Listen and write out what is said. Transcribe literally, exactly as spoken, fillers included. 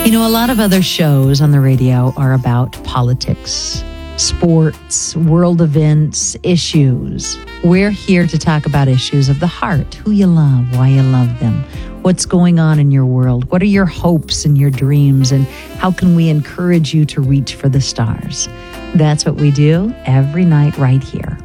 You know, a lot of other shows on the radio are about politics, sports, world events, issues. We're here to talk about issues of the heart, who you love, why you love them, what's going on in your world, what are your hopes and your dreams, and how can we encourage you to reach for the stars? That's what we do every night right here